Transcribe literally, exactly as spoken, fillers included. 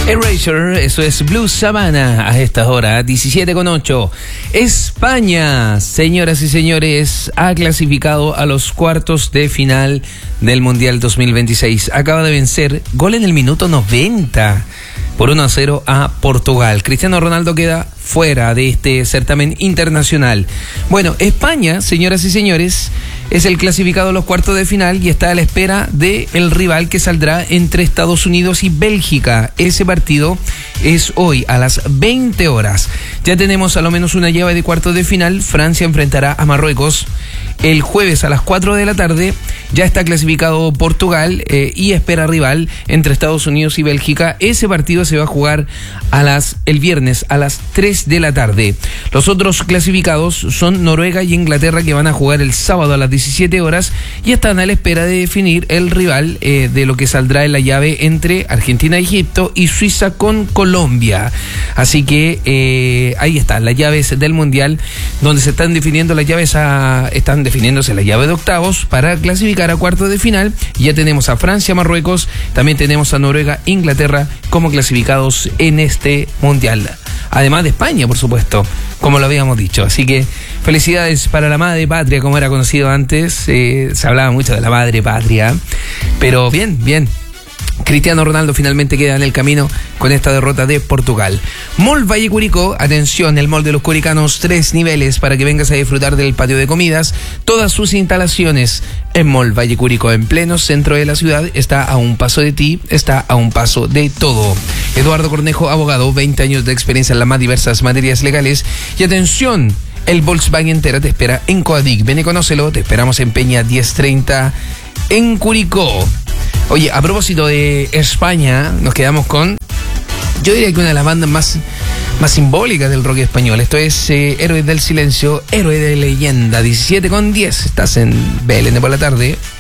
Erasure, eso es Blue Savannah a esta hora, diecisiete con ocho. España, señoras y señores, ha clasificado a los cuartos de final del Mundial dos mil veintiséis. Acaba de vencer, gol en el minuto noventa, por uno a cero a Portugal. Cristiano Ronaldo queda fuera de este certamen internacional. Bueno, España, señoras y señores, es el clasificado a los cuartos de final y está a la espera del rival que saldrá entre Estados Unidos y Bélgica. Ese partido es hoy a las veinte horas. Ya tenemos a lo menos una llave de cuartos de final. Francia enfrentará a Marruecos el jueves a las cuatro de la tarde. Ya está clasificado Portugal eh, y espera rival entre Estados Unidos y Bélgica. Ese partido se va a jugar a las el viernes a las tres de la tarde. Los otros clasificados son Noruega y Inglaterra, que van a jugar el sábado a las diecisiete horas y están a la espera de definir el rival eh, de lo que saldrá en la llave entre Argentina, Egipto y Suiza con Colombia. Así que eh, ahí están las llaves del Mundial, donde se están definiendo las llaves a, están definiéndose la llave de octavos para clasificar a cuartos de final. Ya tenemos a Francia, Marruecos, también tenemos a Noruega, Inglaterra como clasificados en este Mundial. Además de España, por supuesto, como lo habíamos dicho. Así que felicidades para la madre patria, como era conocido antes. Eh, se hablaba mucho de la madre patria. Pero bien, bien. Cristiano Ronaldo finalmente queda en el camino con esta derrota de Portugal. Mall Valle Curicó, atención, el Mall de los Curicanos, tres niveles para que vengas a disfrutar del patio de comidas. Todas sus instalaciones en Mall Valle Curicó, en pleno centro de la ciudad, está a un paso de ti, está a un paso de todo. Eduardo Cornejo, abogado, veinte años de experiencia en las más diversas materias legales. Y atención, el Volkswagen entera te espera en Coadic. Ven y conócelo, te esperamos en Peña diez treinta en Curicó. Oye, a propósito de España, nos quedamos con, yo diría que una de las bandas más, más simbólicas del rock español. Esto es eh, Héroes del Silencio, Héroe de Leyenda, diecisiete con diez. Estás en B L N por la tarde.